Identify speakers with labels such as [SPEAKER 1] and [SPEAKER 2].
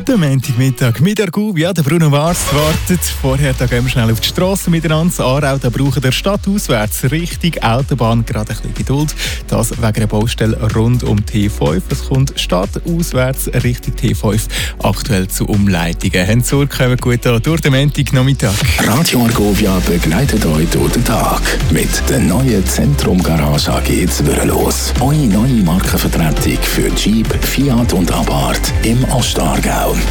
[SPEAKER 1] Der Montagmittag mit Argub, ja, der Bruno Mars wartet. Vorher da gehen wir schnell auf die Straße miteinander. Aarau, da brauchen der Stadt auswärts Richtung Autobahn gerade ein bisschen Geduld. Das wegen einer Baustelle rund um T5. Es kommt stadtauswärts Richtung T5 aktuell zu Umleitungen. Haben Sorge, kommen gut an durch den Montagnachmittag.
[SPEAKER 2] Radio Argovia begleitet euch durch den Tag mit der neuen Zentrum Garage AG Zwirrelos. Eure neue Markenvertretung für Jeep, Fiat und Abarth im Ostargau.